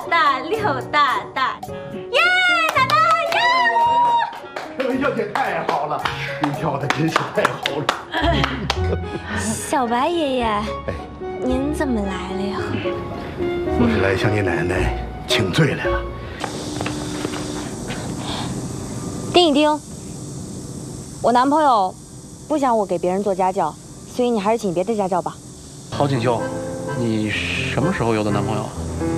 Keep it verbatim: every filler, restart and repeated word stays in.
大六大大，耶，奶奶耶！ 这位小姐太好了，您挑的真是太好了。 小白爷爷，您怎么来了呀？ 我是来向你奶奶请罪来了。 丁一丁，我男朋友不想我给别人做家教，所以你还是请别的家教吧。 郝锦绣，你什么时候有的男朋友？